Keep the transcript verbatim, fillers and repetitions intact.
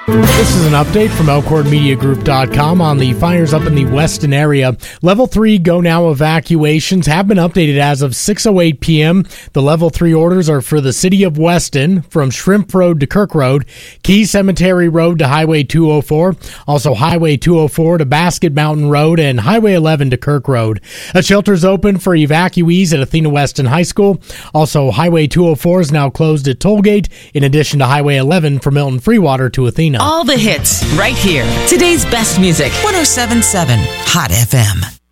This is an update from Elkhorn Media Group dot com on the fires up in the Weston area. Level three Go Now evacuations have been updated as of six oh eight p.m. The Level three orders are for the city of Weston, from Shrimp Road to Kirk Road, Key Cemetery Road to Highway two oh four, also Highway two oh four to Basket Mountain Road, and Highway eleven to Kirk Road. A shelter's open for evacuees at Athena Weston High School. Also, Highway two oh four is now closed at Tollgate, in addition to Highway eleven from Milton Freewater to Athena. All the hits right here. Today's best music. one oh seven point seven Hot F M.